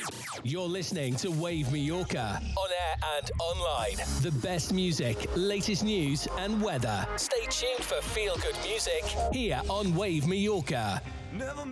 You're listening to Wave Mallorca, on air and online. The best music, latest news and weather. Stay tuned for feel-good music here on Wave Mallorca. Never